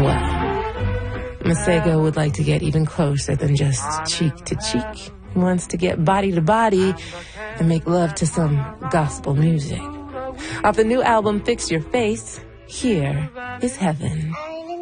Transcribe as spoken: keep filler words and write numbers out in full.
Well, Masego would like to get even closer than just cheek to cheek. He wants to get body to body and make love to some gospel music. Off the new album, Fix Your Face, here is Heaven.